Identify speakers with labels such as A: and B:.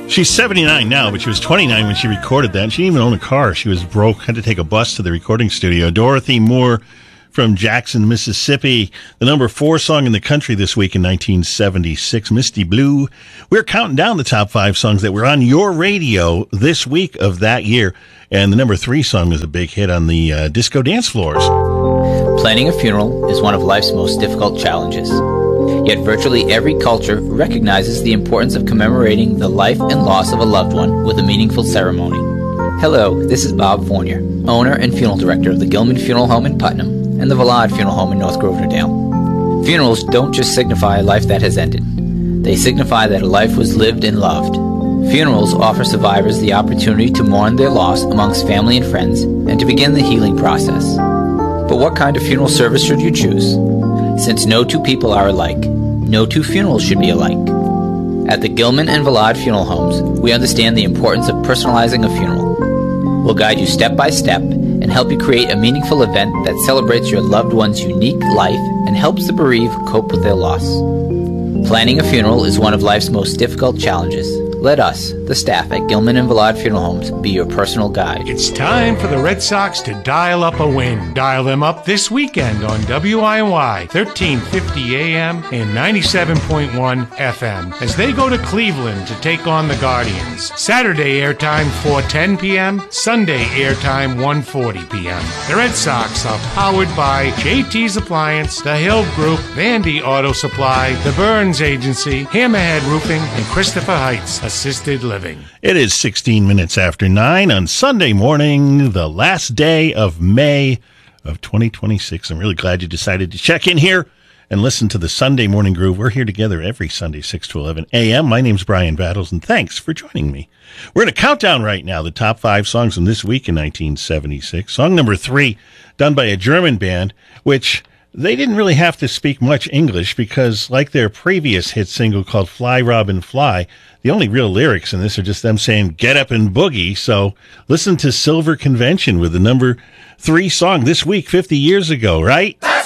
A: She's 79 now, but she was 29 when she recorded that. She didn't even own a car. She was broke, had to take a bus to the recording studio. Dorothy Moore from Jackson, Mississippi. The number 4 song in the country this week in 1976, Misty Blue. We're counting down the top 5 songs that were on your radio this week of that year. And the number 3 song was a big hit on the disco dance floors.
B: Planning a funeral is one of life's most difficult challenges. Yet virtually every culture recognizes the importance of commemorating the life and loss of a loved one with a meaningful ceremony. Hello, this is Bob Fournier, owner and funeral director of the Gilman Funeral Home in Putnam and the Valad Funeral Home in North Groverdale. Funerals don't just signify a life that has ended. They signify that a life was lived and loved. Funerals offer survivors the opportunity to mourn their loss amongst family and friends and to begin the healing process. But what kind of funeral service should you choose? Since no two people are alike, no two funerals should be alike. At the Gilman and Valad Funeral Homes, we understand the importance of personalizing a funeral. We'll guide you step by step and help you create a meaningful event that celebrates your loved one's unique life and helps the bereaved cope with their loss. Planning a funeral is one of life's most difficult challenges. Let us, the staff at Gilman and Valad Funeral Homes, be your personal guide.
C: It's time for the Red Sox to dial up a win. Dial them up this weekend on WIY 1350 AM and 97.1 FM as they go to Cleveland to take on the Guardians. Saturday airtime 4:10 p.m., Sunday airtime 1:40 p.m. The Red Sox are powered by JT's Appliance, The Hill Group, Vandy Auto Supply, The Burns Agency, Hammerhead Roofing, and Christopher Heights Assisted Living.
A: It is 16 minutes after 9 on Sunday morning, the last day of May of 2026. I'm really glad you decided to check in here and listen to the Sunday Morning Groove. We're here together every Sunday, 6 to 11 a.m. My name's Brian Battles, and thanks for joining me. We're in a countdown right now, the top 5 songs from this week in 1976. Song number 3, done by a German band, which they didn't really have to speak much English because, like their previous hit single called Fly, Robin, Fly, the only real lyrics in this are just them saying, get up and boogie. So listen to Silver Convention with the number 3 song this week, 50 years ago, right?